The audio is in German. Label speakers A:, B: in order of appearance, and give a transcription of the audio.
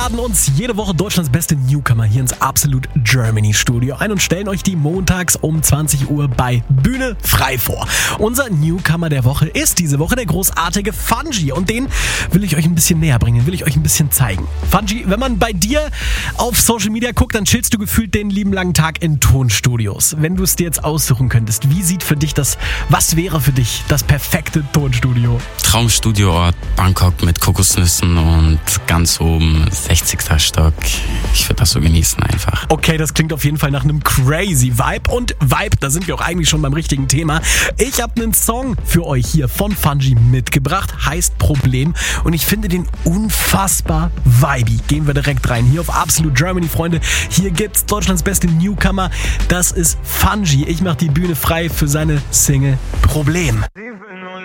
A: laden uns jede Woche Deutschlands beste Newcomer hier ins Absolute Germany Studio ein und stellen euch die montags um 20 Uhr bei Bühne frei vor. Unser Newcomer der Woche ist diese Woche der großartige Fungi und den will ich euch ein bisschen näher bringen, will ich euch ein bisschen zeigen. Fungi, wenn man bei dir auf Social Media guckt, dann chillst du gefühlt den lieben langen Tag in Tonstudios. Wenn du es dir jetzt aussuchen könntest, wie sieht für dich was wäre für dich das perfekte Tonstudio?
B: Traumstudioort Bangkok mit Kokosnüssen und ganz oben 60. Stock. Ich würde das so genießen einfach.
A: Okay, das klingt auf jeden Fall nach einem crazy Vibe. Und Vibe, da sind wir auch eigentlich schon beim richtigen Thema. Ich habe einen Song für euch hier von Fungi mitgebracht, heißt Problem. Und ich finde den unfassbar vibey. Gehen wir direkt rein. Hier auf Absolute Germany, Freunde. Hier gibt's Deutschlands beste Newcomer. Das ist Fungi. Ich mache die Bühne frei für seine Single Problem.